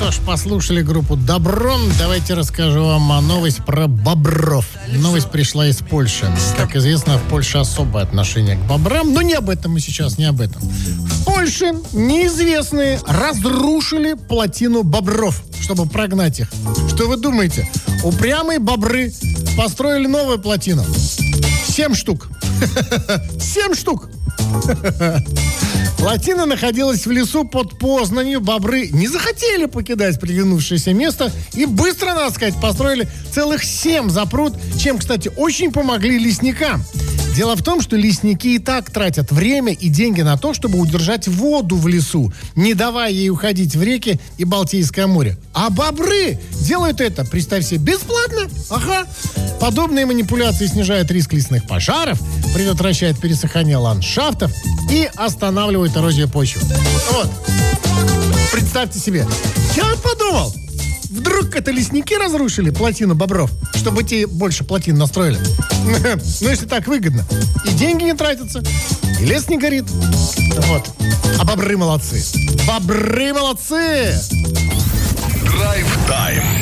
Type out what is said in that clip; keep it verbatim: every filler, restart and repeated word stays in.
что ж, послушали группу «Добро». Давайте расскажу вам о новости про бобров. Новость пришла из Польши. Как известно, в Польше особое отношение к бобрам. Но не об этом мы сейчас, не об этом. В Польше неизвестные разрушили плотину бобров, чтобы прогнать их. Что вы думаете? Упрямые бобры построили новую плотину. Семь штук. Семь штук. Плотина находилась в лесу под Познанью. Бобры не захотели покидать приглянувшееся место и быстро, надо сказать, построили целых семь запрут, чем, кстати, очень помогли лесникам. Дело в том, что лесники и так тратят время и деньги на то, чтобы удержать воду в лесу, не давая ей уходить в реки и Балтийское море. А бобры делают это, представь себе, бесплатно. Ага. Подобные манипуляции снижают риск лесных пожаров, предотвращают пересыхание ландшафтов и останавливают эрозию почвы. Вот. Представьте себе. Я вот подумал, вдруг это лесники разрушили плотину бобров, чтобы те больше плотин настроили. Ну, если так выгодно. И деньги не тратятся, и лес не горит. Вот. А бобры молодцы. Бобры молодцы! Драйв-тайм.